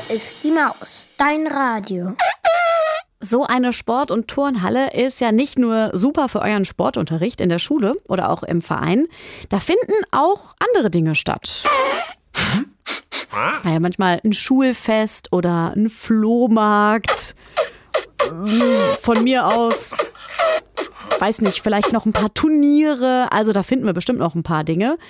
ist die Maus, dein Radio. So eine Sport- und Turnhalle ist ja nicht nur super für euren Sportunterricht in der Schule oder auch im Verein. Da finden auch andere Dinge statt. Naja, manchmal ein Schulfest oder ein Flohmarkt. Von mir aus, weiß nicht, vielleicht noch ein paar Turniere. Also da finden wir bestimmt noch ein paar Dinge.